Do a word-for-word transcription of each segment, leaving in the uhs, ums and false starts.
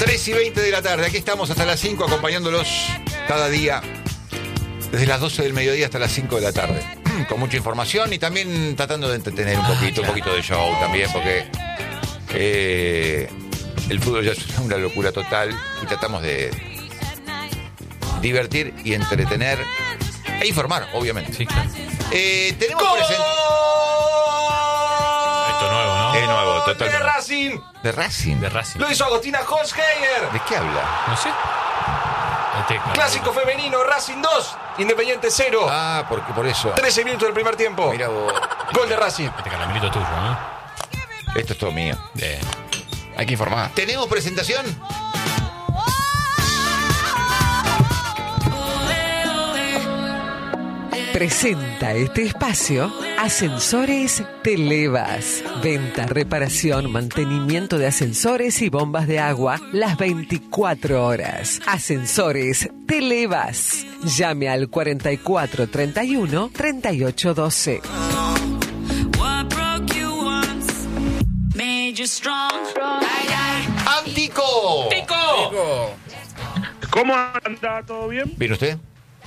tres y veinte de la tarde, aquí estamos hasta las cinco acompañándolos cada día, desde las doce del mediodía hasta las cinco de la tarde, con mucha información y también tratando de entretener un poquito, un poquito de show también, porque eh, el fútbol ya es una locura total y tratamos de divertir y entretener e informar, obviamente. Sí, claro. Eh, tenemos presente... Esto nuevo, ¿no? Es nuevo, De totalmente. Racing. ¿De Racing? De Racing. Lo hizo Agostina Holzheimer. ¿De qué habla? No sé. Este, Clásico femenino, Racing dos, Independiente cero. Ah, porque por eso. trece minutos del primer tiempo. Mira vos. Gol de Racing. Este caramelito tuyo, ¿no? Esto es todo mío. Bien. Hay que informar. ¿Tenemos presentación? Presenta este espacio Ascensores Televas. Venta, reparación, mantenimiento de ascensores y bombas de agua las veinticuatro horas. Ascensores Televas. Llame al cuarenta y cuatro treinta y uno treinta y ocho doce. ¡Antico! ¡Tico! ¿Cómo anda? ¿Todo bien? ¿Viene usted?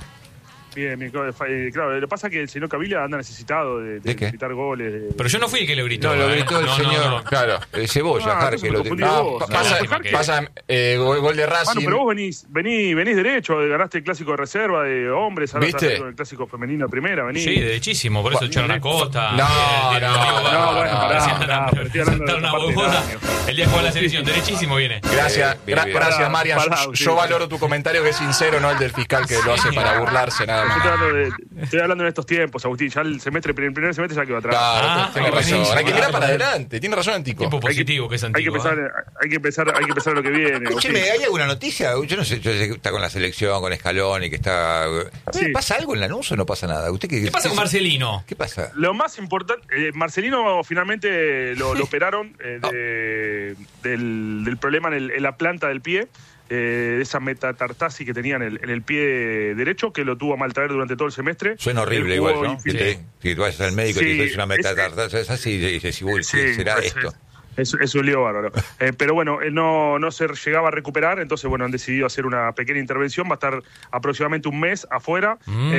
Bien, bien, eh, claro, lo que pasa es que el señor Cavilla anda necesitado de, de, ¿De qué? gritar goles. De... Pero yo no fui el que le gritó. No, lo ¿eh? gritó el No, no, señor. no. Claro, el Cebolla, Ah, Jarque, entonces me lo confundí no, vos. pa- pasa, Lástima que- pasa eh, gol, gol de Ah, no, Racing. pero vos venís, venís, venís derecho, ganaste el clásico de reserva de hombres, ahora ¿Viste? estás con el clásico femenino de primera, venís. Sí, derechísimo, por eso echaron a Costa. No, el, el, no, Rodrigo no, Barba, bueno, pará, presentaron- pará, pero estoy hablando de presentaron esta a parte del Bobola. año. El día que juega la selección, derechísimo viene. Gracias, Bien, gra- bien. gracias Pará, Marian. pará, Yo, sí, yo sí. valoro tu comentario que es sincero, no el del fiscal que lo hace para burlarse nada Yo más. estoy hablando, de, estoy hablando en estos tiempos, Agustín. Ya el semestre, el primer semestre ya quedó atrás. Claro, Ah, tiene razón. buenísimo. Hay que mirar para adelante. Tiene razón Antico. Tiempo Hay que- positivo que es Hay que antiguo. pensar, ¿eh? hay que pensar, hay que pensar lo que viene. Escúcheme, Agustín. ¿hay alguna noticia? Yo no sé, yo sé que está con la selección, con Scaloni, que está... Sí. ¿Pasa algo en Lanús o no pasa nada? ¿Usted qué, ¿Qué pasa con Marcelino? ¿Qué pasa? Lo más importante, eh, Marcelino finalmente lo, lo operaron eh, de- del, del problema en, el- en la planta del pie, eh, de esa metatartasis que tenía en el, en el pie derecho, que lo tuvo a maltraer durante todo el semestre. Suena horrible Él jugó igual, ¿no? Que, infin- te, que tú vayas al médico y Sí, te dices una es- metatartasis así y dices, uy, Sí, ¿qué será pues, esto? Es, es un lío bárbaro. Eh, pero bueno, él no, no se llegaba a recuperar, entonces bueno, han decidido hacer una pequeña intervención, va a estar aproximadamente un mes afuera, Mm.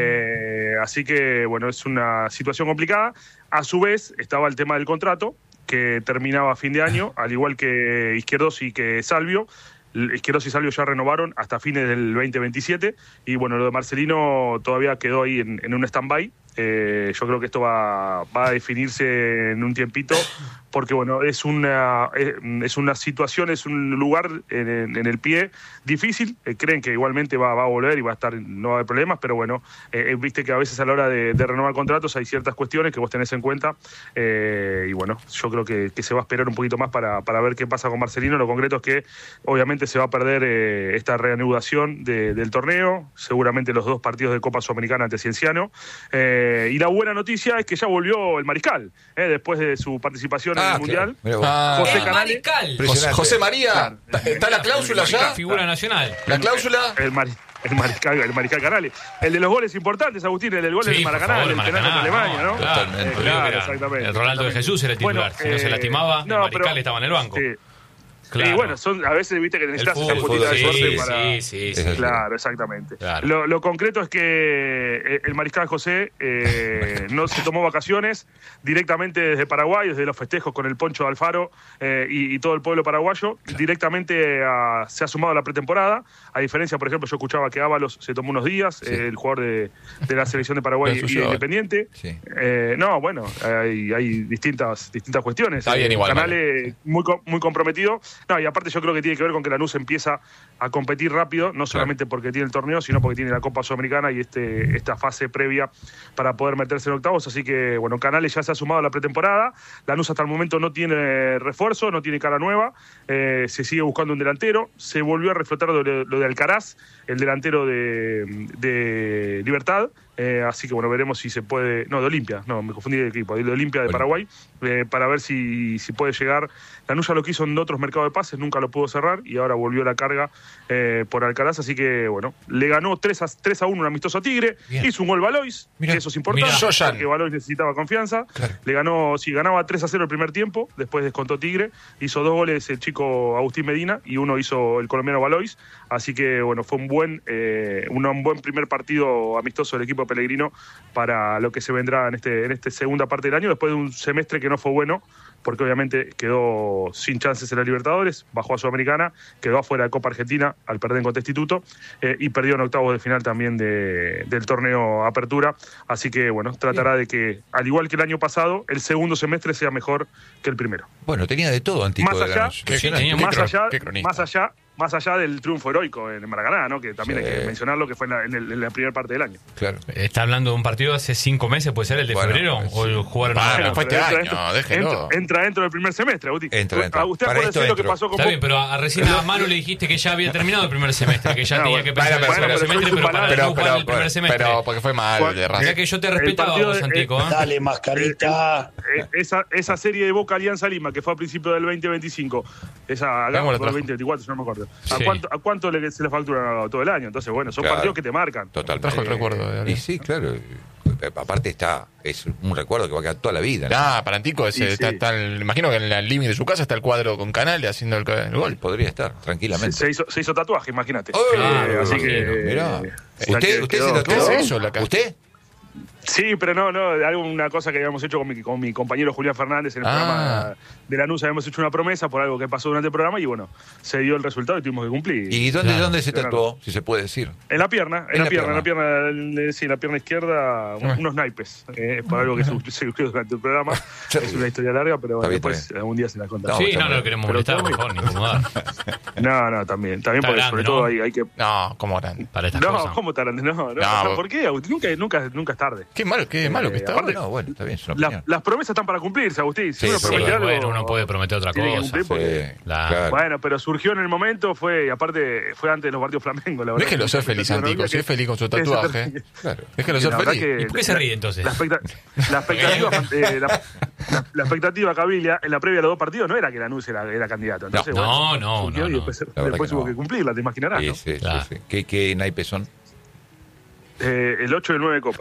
eh, así que bueno, es una situación complicada. A su vez estaba el tema del contrato, que terminaba a fin de año, al igual que Izquierdos y que Salvio. Izquierdos y Salvio ya renovaron hasta fines del veinte veintisiete y bueno, lo de Marcelino todavía quedó ahí en, en un stand-by. Eh, yo creo que esto va, va a definirse en un tiempito porque bueno, es una, es, es una situación, es un lugar en, en el pie difícil. Eh, creen que igualmente va, va a volver y va a estar, no va a haber problemas, pero bueno, eh, viste que a veces a la hora de, de renovar contratos hay ciertas cuestiones que vos tenés en cuenta eh, y bueno, yo creo que, que se va a esperar un poquito más para, para ver qué pasa con Marcelino. Lo concreto es que obviamente se va a perder eh, esta reanudación de, del torneo, seguramente los dos partidos de Copa Sudamericana ante Cienciano. Eh, y la buena noticia es que ya volvió el Mariscal, eh, después de su participación en Ah, el Mundial. claro. Mirá vos. Ah, José ¡El Canales. Mariscal! José, Impresionante. José María, Claro. ¿está está la cláusula ya? Figura nacional. La cláusula. El, Mari- el Mariscal, el Mariscal Canales. El de los goles importantes, Agustín, el del gol Sí, del por Maracaná, favor, el penal Maracaná, contra Alemania, ¿no? Claro, Totalmente. Eh, creo que claro, era exactamente. el Rolando de Jesús era el titular. Bueno, Si no se eh, lastimaba, el no, Mariscal pero- estaba en el banco. Sí. Claro. Y bueno, son, a veces viste que El necesitas esa fútbol, puntita de sí, suerte para... sí, sí, sí. Eso Claro, exactamente. Claro. Lo, lo concreto es que eh, el Mariscal José eh, no se tomó vacaciones directamente desde Paraguay, desde los festejos con el Poncho de Alfaro eh, y, y todo el pueblo paraguayo, directamente a- se ha sumado a la pretemporada. A diferencia, por ejemplo, yo escuchaba que Ábalos se tomó unos días, Sí. eh, el jugador de, de la selección de Paraguay Pero y suyo, Independiente. Sí. Eh, no, bueno, hay, hay distintas, distintas cuestiones. Está bien Eh, igual, Canales muy, co- muy comprometido. No, y aparte yo creo que tiene que ver con que Lanús empieza a competir rápido, no solamente porque tiene el torneo, sino porque tiene la Copa Sudamericana y este esta fase previa para poder meterse en octavos. Así que, bueno, Canales ya se ha sumado a la pretemporada. Lanús hasta el momento no tiene refuerzo, no tiene cara nueva. Eh, se sigue buscando un delantero. Se volvió a reflotar lo de, lo de Alcaraz, el delantero de, de Libertad, Eh, así que bueno, veremos si se puede. No, de Olimpia, no, me confundí de equipo, de Olimpia de Paraguay, eh, para ver si, si puede llegar. Lanús ya lo quiso en otros mercados de pases, nunca lo pudo cerrar y ahora volvió la carga eh, por Alcaraz. Así que bueno, le ganó tres a uno un amistoso a Tigre, Bien. hizo un gol Valois, Mirá. que eso es importante, Mirá. porque Valois necesitaba confianza. Claro. Le ganó, sí, ganaba tres a cero el primer tiempo, después descontó Tigre, hizo dos goles el chico Agustín Medina y uno hizo el colombiano Valois. Así que bueno, fue un buen, eh, un, un buen primer partido amistoso del equipo Pellegrino para lo que se vendrá en este en esta segunda parte del año, después de un semestre que no fue bueno, porque obviamente quedó sin chances en la Libertadores, bajó a Sudamericana, quedó afuera de Copa Argentina al perder con Instituto eh, y perdió en octavos de final también de, del torneo Apertura. Así que bueno, tratará de que, al igual que el año pasado, el segundo semestre sea mejor que el primero. Bueno, tenía de todo Antico Más de allá, Lanús. Impresionante. tenía más cro- allá, qué cronista. más allá, más allá del triunfo heroico en el Maracaná, ¿no? Que también Sí. hay que mencionarlo, que fue en la, en el- en la primera parte del año. Claro. ¿Está hablando de un partido de hace cinco meses? ¿Puede ser el de Bueno, febrero? sí. ¿O jugaron Bueno, ahora? fue este Pero año, entra, déjelo. entra, entra dentro del primer semestre, Agustín. Entra, entra. A usted Para puede esto decir lo que entro. pasó con Está bien, pero a, recién a Manu le dijiste que ya había terminado el primer semestre, que ya No, tenía bueno, que pensar bueno, en el pero segundo soy semestre, su pero para palabra. no Pero, jugar pero, el primer semestre. pero porque fue mal Juan- de Racing. Mirá que yo te El respetaba a partido vos, de- Santico. ¿eh? Dale, mascarita. Eh, esa, esa serie de Boca Alianza Lima, que fue a principios del veinte veinticinco, esa acá ¿Cómo la fue el trajo? veinte veinticuatro, si no me acuerdo. ¿A Sí. cuánto, a cuánto le, se le facturan todo el año? Entonces, bueno, son Claro. partidos que te marcan. Totalmente. Trajo el recuerdo de Y alguien. sí, claro. Aparte está, es un recuerdo que va a quedar toda la vida, ¿no? Ah, para Antico, ese, Sí, está, sí. está el- imagino que en el living de su casa está el cuadro con Canale haciendo el, el gol. Podría estar, Se, tranquilamente. se hizo, se hizo tatuaje, imagínate. Oh, Eh, así imagino, que. mirá. eh, ¿Usted, que usted quedó- se ¿Qué tatuó? es eso, la cara? ¿Usted? Sí, pero no, no, algo, una cosa que habíamos hecho con mi, con mi compañero Julián Fernández en el Ah. programa de Lanús. Habíamos hecho una promesa por algo que pasó durante el programa y bueno, se dio el resultado y tuvimos que cumplir. ¿Y dónde, Claro. dónde se Claro. tatuó, si se puede decir? En la pierna, en, En la, la pierna, en la pierna. pierna, eh, sí, en la pierna izquierda, un- Ah. unos naipes, eh, por algo que se surgió durante el programa. Es una historia larga, pero Está bueno, bien, después está algún día se la contamos. Sí, está no, no bien. lo queremos Pero molestar, está por favor, ni incomodar. No, no, también, también Está porque grande, sobre ¿no? todo hay, hay que... No, ¿cómo grande? Para estas No, cosas. ¿cómo tan grande? No, no, No, o sea, vos- ¿por qué, Agustín? Nunca, nunca, nunca es tarde. Qué malo, qué malo que Eh, está. aparte- No, bueno, está bien, es una La- opinión. las promesas están para cumplirse, Agustín. Si Sí, uno sí, promete algo, bueno, uno puede prometer otra tiene que cosa. cumplir porque- Sí, La- claro. Bueno, pero surgió en el momento, fue, y aparte fue antes de los partidos Flamengo, la verdad. Déjelo ser feliz, No había Antico. que- Si es feliz con su que se tatuaje. termine. Claro. Déjelo Y ser la verdad feliz. que ¿Y por qué se la- ríe entonces? La, expecta- la expectativa, eh, la, la- la expectativa Cabilia en la previa de los dos partidos no era que Lanús era, era candidato. Entonces, No, bueno, no, surgió no, y no. después, La verdad después que hubo no. que cumplirla, te imaginarás, Sí, ¿no? sí, Claro. sí, sí. ¿Qué, qué naipes son? Eh, el ocho y el nueve de Copa.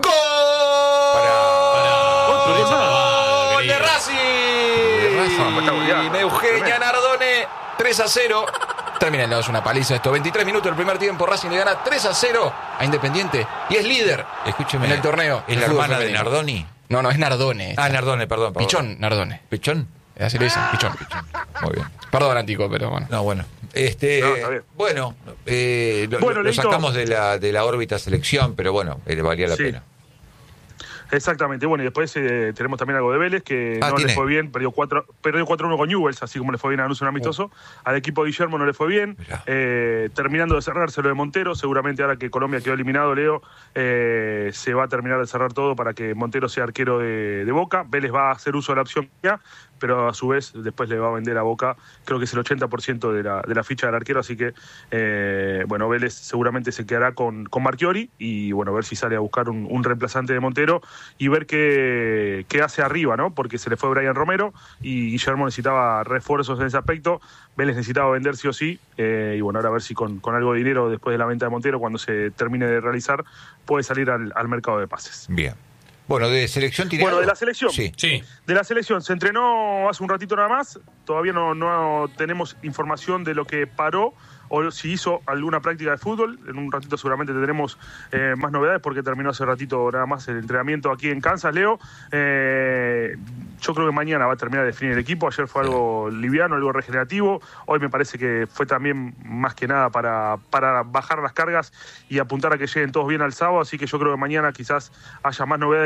Para- Otro para gol esa más. pavada, ¡Gol de querido. Racing! Racing, está goleando. Eugenia Tremendo. Nardone, tres a cero. Termina es una paliza esto. veintitrés minutos del primer tiempo. Racing le gana tres a cero a Independiente y es líder Escúcheme. en el torneo. ¿Es de la fútbol hermana de femenino. Nardoni? No, no, es Nardone. Ah, Nardone, perdón. perdón. Pichón, Nardone. ¿Pichón? Así le dicen, Pichón. Muy bien. Perdón, Antico, pero bueno. No, bueno. Este, No, está bien. bueno, eh, lo, Bueno, lo Leito. sacamos de la, de la órbita selección, pero bueno, eh, valía la Sí. pena. Exactamente, bueno, y después eh, tenemos también algo de Vélez, que Ah, no tiene. le fue bien, perdió cuatro perdió cuatro uno con Newell's, así como le fue bien a Lanús en amistoso. Al equipo de Guillermo no le fue bien, Mirá. eh, terminando de cerrarse lo de Montero, seguramente ahora que Colombia quedó eliminado, Leo, eh, se va a terminar de cerrar todo para que Montero sea arquero de, de Boca. Vélez va a hacer uso de la opción ya, pero a su vez después le va a vender a Boca, creo que es el ochenta por ciento de la, de la ficha del arquero, así que, eh, bueno, Vélez seguramente se quedará con, con Marchiori y, bueno, a ver si sale a buscar un, un reemplazante de Montero y ver qué, qué hace arriba, ¿no? Porque se le fue Brian Romero y Guillermo necesitaba refuerzos en ese aspecto, Vélez necesitaba vender sí o sí, eh, y bueno, ahora a ver si con, con algo de dinero después de la venta de Montero, cuando se termine de realizar, puede salir al, al mercado de pases. Bien. Bueno, de selección tiene Bueno, algo? de la selección. Sí. Sí. De la selección, se entrenó hace un ratito nada más, todavía no, no tenemos información de lo que paró o si hizo alguna práctica de fútbol. En un ratito seguramente tendremos eh, más novedades porque terminó hace ratito nada más el entrenamiento aquí en Kansas, Leo. Eh, yo creo que mañana va a terminar de definir el equipo. Ayer fue algo liviano, algo regenerativo. Hoy me parece que fue también más que nada para, para bajar las cargas y apuntar a que lleguen todos bien al sábado. Así que yo creo que mañana quizás haya más novedades del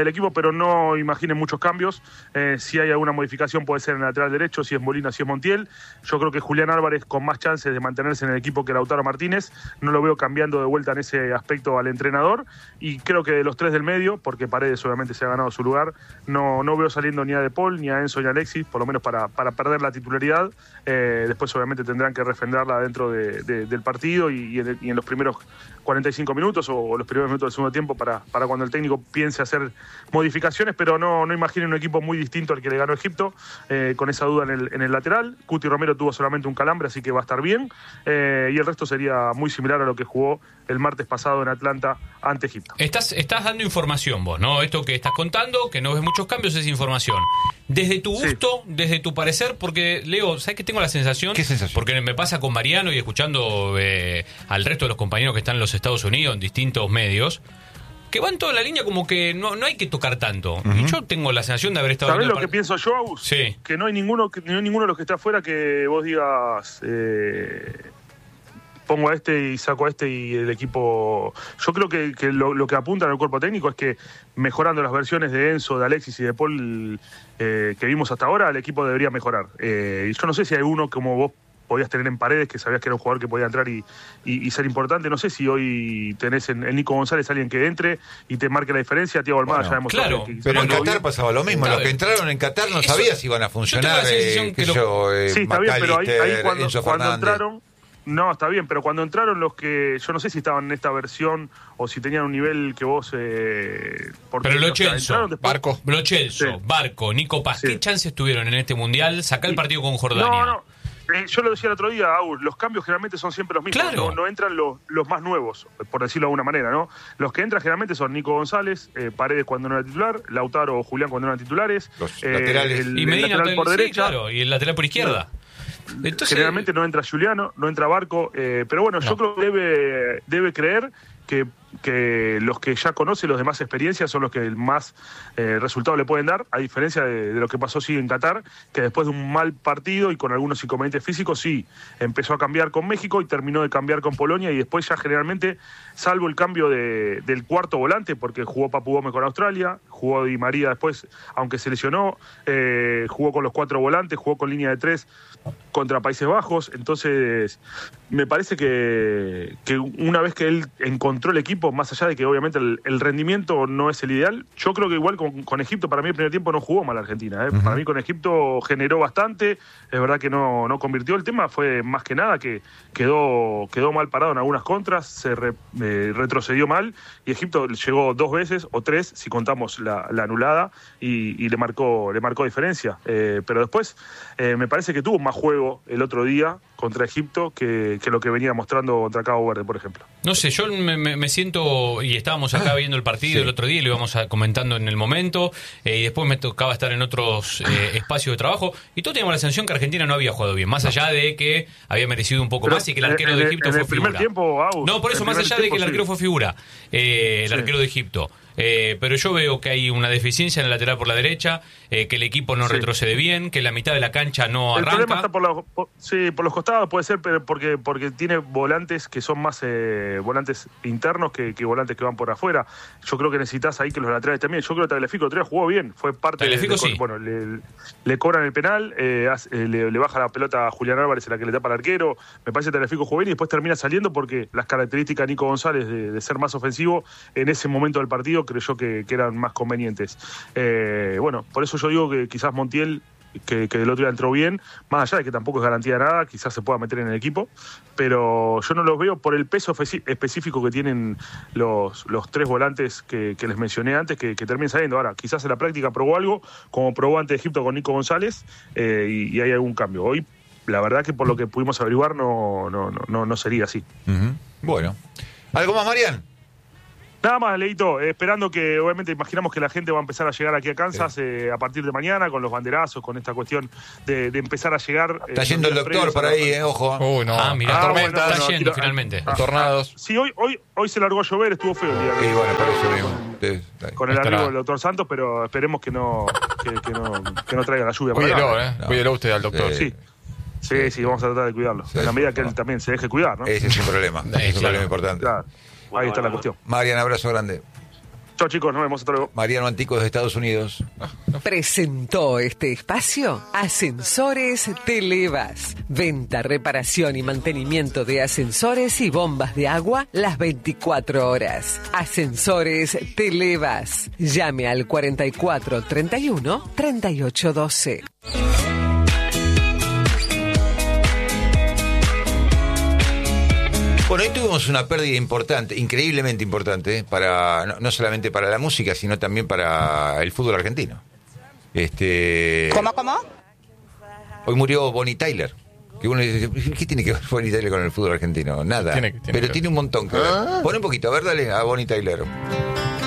del equipo, pero no imaginen muchos cambios. Eh, si hay alguna modificación puede ser en el lateral derecho, si es Molina, si es Montiel. Yo creo que Julián Álvarez con más chances de mantenerse en el equipo que Lautaro Martínez. No lo veo cambiando de vuelta en ese aspecto al entrenador. Y creo que de los tres del medio, porque Paredes obviamente se ha ganado su lugar, no, no veo saliendo ni a De Paul, ni a Enzo, ni a Alexis, por lo menos para, para perder la titularidad. Eh, después obviamente tendrán que refrendarla dentro de, de, del partido y, y, en, y en los primeros cuarenta y cinco minutos o, o los primeros minutos del segundo tiempo para, para cuando el técnico piense hacer modificaciones, pero no, no imaginen un equipo muy distinto al que le ganó Egipto, eh, con esa duda en el, en el lateral. Cuti Romero tuvo solamente un calambre, así que va a estar bien, eh, y el resto sería muy similar a lo que jugó el martes pasado en Atlanta ante Egipto. Estás, estás dando información vos, ¿no? Esto que estás contando, que no ves muchos cambios, es información. Desde tu gusto, sí. desde tu parecer, porque Leo, ¿sabes qué tengo la sensación? ¿Qué sensación? Porque me pasa con Mariano y escuchando eh, al resto de los compañeros que están en los Estados Unidos, en distintos medios, que van toda la línea como que no, no hay que tocar tanto. Uh-huh. Y yo tengo la sensación de haber estado... ¿Sabés lo part... que pienso yo, Agus? Sí. Que no hay ninguno, que no hay ninguno de los que está afuera que vos digas... Eh... pongo a este y saco a este y el equipo... Yo creo que, que lo, lo que apunta en el cuerpo técnico es que mejorando las versiones de Enzo, de Alexis y de Paul eh, que vimos hasta ahora, el equipo debería mejorar. Eh, y yo no sé si hay uno como vos podías tener en Paredes, que sabías que era un jugador que podía entrar y, y, y ser importante. No sé si hoy tenés en, en Nico González alguien que entre y te marque la diferencia. Thiago Almada bueno, ya hemos claro, que, que pero en Qatar bien. Pasaba lo mismo. Los que entraron en Qatar no sabías si iban a funcionar. Yo eh, que que lo... yo, eh, sí, está bien, pero ahí, ahí cuando, cuando entraron... No, está bien, pero cuando entraron los que... Yo no sé si estaban en esta versión o si tenían un nivel que vos... Eh, pero Lo Celso, Barco. Lo Celso, sí. Barco, Nico Paz, sí. ¿Qué chances tuvieron en este Mundial? Sacar el partido con Jordania. No, no. Eh, yo lo decía el otro día, Aur, los cambios generalmente son siempre los mismos. Claro. No, no entran los, los más nuevos, por decirlo de alguna manera, ¿no? Los que entran generalmente son Nico González, eh, Paredes cuando no era titular, Lautaro o Julián cuando no eran titulares. Los eh, laterales. El, y Medina el lateral por sí, derecha. Claro, y el lateral por izquierda. No. Entonces, generalmente no entra Juliano, no entra Barco, eh, pero bueno, no. yo creo que debe, debe creer que, que los que ya conocen, los de más experiencia, son los que más eh, resultado le pueden dar, a diferencia de, de lo que pasó sí en Qatar, que después de un mal partido y con algunos inconvenientes físicos, sí, empezó a cambiar con México y terminó de cambiar con Polonia, y después ya generalmente, salvo el cambio de, del cuarto volante, porque jugó Papu Gómez con Australia, jugó Di María después, aunque se lesionó, eh, jugó con los cuatro volantes, jugó con línea de tres contra Países Bajos. Entonces me parece que, que una vez que él encontró el equipo, más allá de que obviamente el, el rendimiento no es el ideal, yo creo que igual con, con Egipto, para mí el primer tiempo no jugó mal Argentina, ¿eh? Uh-huh. Para mí con Egipto generó bastante, es verdad que no, no convirtió. El tema fue más que nada que quedó, quedó mal parado en algunas contras, se re, eh, retrocedió mal, y Egipto llegó dos veces o tres si contamos la, la anulada, y, y le marcó le marcó diferencia, eh, pero después eh, me parece que tuvo más juego el otro día contra Egipto que, que lo que venía mostrando contra Cabo Verde, por ejemplo. No sé, yo me, me, me siento, y estábamos acá viendo el partido sí. el otro día y lo íbamos a, comentando en el momento, eh, y después me tocaba estar en otros eh, espacios de trabajo, y todos teníamos la sensación que Argentina no había jugado bien, más allá de que había merecido un poco Pero más y que el arquero en, de Egipto en fue el primer figura. Tiempo, Aus, no, por eso, más allá de que el arquero sí. fue figura, eh, el sí. arquero de Egipto. Eh, pero yo veo que hay una deficiencia en el lateral por la derecha, eh, que el equipo no sí. retrocede bien, que la mitad de la cancha no el arranca. El problema está por los, por, sí, por los costados, puede ser, pero porque porque tiene volantes que son más eh, volantes internos que, que volantes que van por afuera. Yo creo que necesitas ahí que los laterales también. Yo creo que Tagliafico otro día jugó bien, fue parte Tagliafico de, de, sí. Bueno, le, le cobran el penal, eh, le, le baja la pelota a Julián Álvarez, en la que le tapa al arquero. Me parece que Tagliafico jugó bien y después termina saliendo porque las características de Nico González de, de ser más ofensivo en ese momento del partido creyó que, que era más convenientes. Eh, bueno, por eso yo digo que quizás Montiel, que, que el otro día entró bien, más allá de que tampoco es garantía de nada, quizás se pueda meter en el equipo, pero yo no los veo por el peso específico que tienen los, los tres volantes que, que les mencioné antes, que, que terminen saliendo. Ahora, quizás en la práctica probó algo, como probó ante Egipto con Nico González, eh, y, y hay algún cambio. Hoy, la verdad que por lo que pudimos averiguar, no, no, no, no sería así. Uh-huh. Bueno. ¿Algo más, Marian? Nada más, Leito, eh, esperando que, obviamente, imaginamos que la gente va a empezar a llegar aquí a Kansas sí. eh, a partir de mañana, con los banderazos, con esta cuestión de, de empezar a llegar. Está eh, yendo el doctor por ahí, eh, ojo. Uy, no. Ah, mira, ah, tormentas. Bueno, está no, yendo no, finalmente. Ah, tornados. Sí, hoy, hoy, hoy se largó a llover, estuvo feo el día. Sí, bueno, por eso mismo. Sí, con el arribo del doctor Santos, pero esperemos que no, que, que no, que no traiga la lluvia. Cuídelo, eh. No. Cuídelo usted al doctor. Sí. Sí, sí, sí, vamos a tratar de cuidarlo. Sí, en la medida que él también se deje cuidar, ¿no? Ese es un problema. Ese es un problema importante. Claro. Ahí está la cuestión. Marian, abrazo grande. Chao chicos, nos vemos, hasta luego. Mariano Antico desde Estados Unidos. Presentó este espacio Ascensores Televas. Venta, reparación y mantenimiento de ascensores y bombas de agua las veinticuatro horas. Ascensores Televas. Llame al cuarenta y cuatro treinta y uno treinta y ocho doce. Bueno, hoy tuvimos una pérdida importante, increíblemente importante, para no, no solamente para la música, sino también para el fútbol argentino. Este, ¿Cómo, cómo? Hoy murió Bonnie Tyler. Que uno dice, ¿qué tiene que ver Bonnie Tyler con el fútbol argentino? Nada. Tiene que- tiene Pero que tiene un montón que ver. Pon un poquito, a ver, dale a Bonnie Tyler.